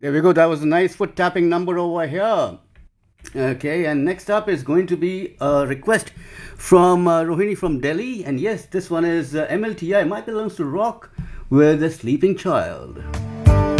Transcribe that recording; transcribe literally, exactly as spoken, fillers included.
There we go. That was a nice foot tapping number over here. Okay, and next up is going to be a request from uh, Rohini from Delhi. And yes, this one is uh, M L T I, My Belongs to Rock, with The Sleeping Child.